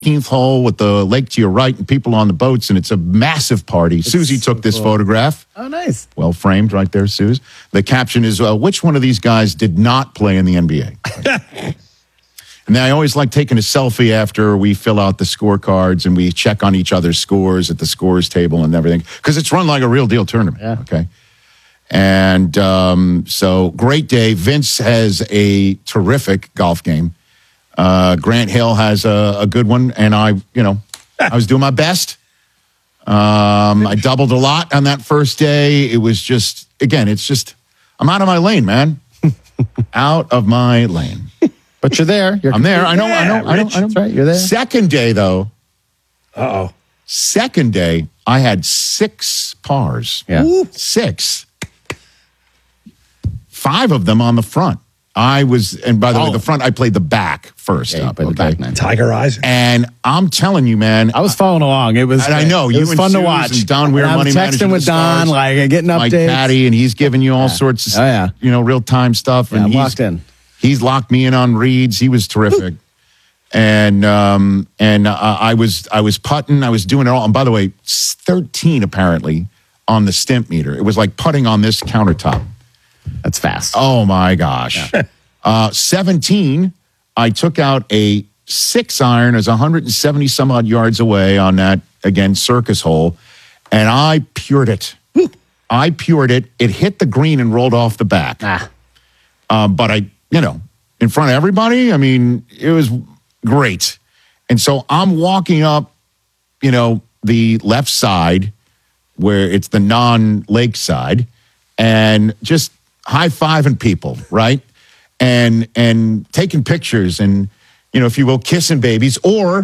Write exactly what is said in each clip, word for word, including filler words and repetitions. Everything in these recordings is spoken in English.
eighteenth hole with the lake to your right and people on the boats, and it's a massive party. It's Susie so took this cool. photograph. Oh, nice. Well framed right there, Suze. The caption is, uh, which one of these guys did not play in the N B A? And then I always like taking a selfie after we fill out the scorecards and we check on each other's scores at the scores table and everything, because it's run like a real deal tournament. Yeah. Okay. And um, so great day. Vince has a terrific golf game. Uh, Grant Hill has a, a good one. And I, you know, I was doing my best. Um, I doubled a lot on that first day. It was just, again, it's just, I'm out of my lane, man. Out of my lane. But you're there. You're I'm there. I know, I know, I know, I know. That's right. You're there. Second day, though. Uh-oh. Second day, I had six pars. Yeah. Woo. Six. Five of them on the front. I was, and by the Oh. way, the front, I played the back first Yeah, you up. played the Okay. back nine. Tiger eyes. And I'm telling you, man. I was following along. It was. And I know, it you was and fun to Suze watch. and Don Weir, And I'm money manager texting with of the Don, Stars. like getting updates. Mike Patty, and he's giving you all sorts of, Oh, yeah. you know, real time stuff. Yeah, and I'm he's locked in. He's locked me in on reads. He was terrific. And um, and uh, I was I was putting. I was doing it all. And by the way, thirteen apparently on the stimp meter. It was like putting on this countertop. That's fast. Oh my gosh. uh, seventeen. I took out a six iron. It was one hundred seventy some odd yards away on that again circus hole, and I pured it. I pured it. It hit the green and rolled off the back. Ah. Uh, but I, you know, in front of everybody, I mean, it was great. And so I'm walking up, you know, the left side where it's the non-lake side and just high-fiving people, right? And and taking pictures and, you know, if you will, kissing babies or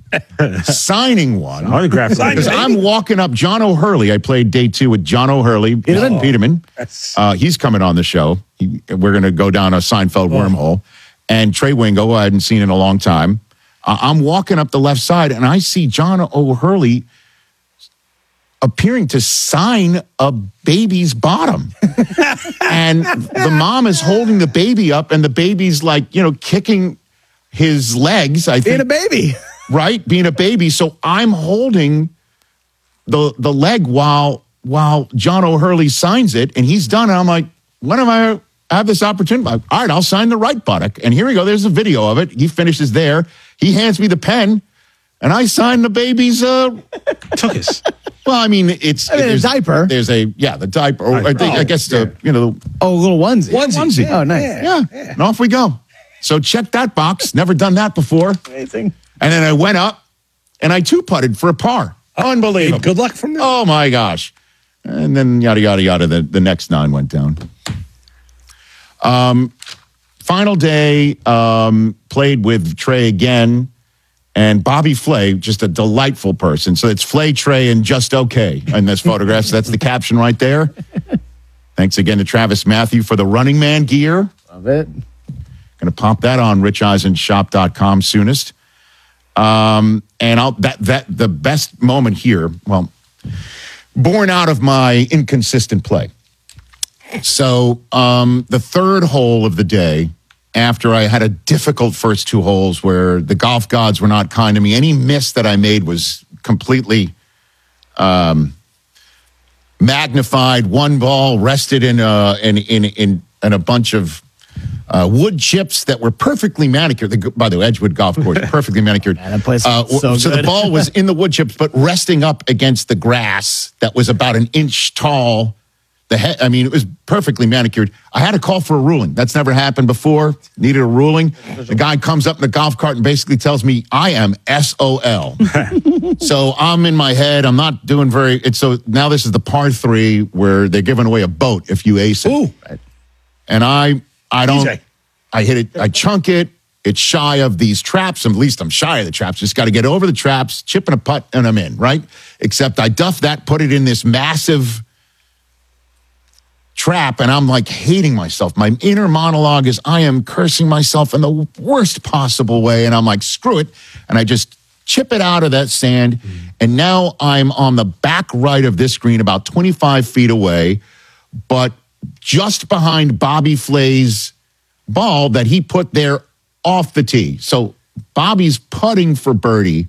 signing one. Autograph. Because I'm walking up John O'Hurley. I played day two with John O'Hurley. Peterman? Uh, Peterman. That's- Uh, he's coming on the show. He, we're going to go down a Seinfeld wormhole. And Trey Wingo, I hadn't seen in a long time. Uh, I'm walking up the left side, and I see John O'Hurley appearing to sign a baby's bottom. And the mom is holding the baby up, and the baby's like, you know, kicking his legs, I think. Being a baby. Right? Being a baby. So I'm holding the the leg while while John O'Hurley signs it, and he's done. And I'm like, when am I have this opportunity? All right, I'll sign the right buttock. And here we go. There's a video of it. He finishes there. He hands me the pen, and I sign the baby's. Uh, Took us. well, I mean, it's I mean, a there's- diaper. There's a yeah, the diaper. Or I think I Oh, guess the you know Oh, a little onesie. Onesie. Oh, nice. yeah, and off we go. So check that box. Never done that before. Amazing. And then I went up, and I two putted for a par. Unbelievable. Good luck from there. Oh my gosh. And then yada, yada, yada, the, the next nine went down. Um, final day, um, played with Trey again, and Bobby Flay, just a delightful person. So it's Flay, Trey, and just okay in this photograph. So that's the caption right there. Thanks again to Travis Matthew for the Running Man gear. Love it. Going to pop that on rich eisen shop dot com soonest. Um, and I'll that that the best moment here, well, born out of my inconsistent play. So um, the third hole of the day, after I had a difficult first two holes where the golf gods were not kind to me, any miss that I made was completely um, magnified. One ball rested in a in in in, in a bunch of Uh, wood chips that were perfectly manicured. The, by the way, Edgewood Golf Course, perfectly manicured. Man, that place Uh, was so so the good. ball was in the wood chips, but resting up against the grass that was about an inch tall. The head, I mean, it was perfectly manicured. I had to call for a ruling. That's never happened before. Needed a ruling. The guy comes up in the golf cart and basically tells me I am S O L. So I'm in my head. I'm not doing very. It's so now this is the par three where they're giving away a boat if you ace it. Ooh. And I, I don't. Easy. I hit it. I chunk it. It's shy of these traps. At least I'm shy of the traps. Just got to get over the traps, chip and a putt, and I'm in. Right. Except I duff that, put it in this massive trap, and I'm like hating myself. My inner monologue is I am cursing myself in the worst possible way, and I'm like, screw it. And I just chip it out of that sand, and now I'm on the back right of this green, about twenty-five feet away, but just behind Bobby Flay's ball that he put there off the tee. So Bobby's putting for birdie.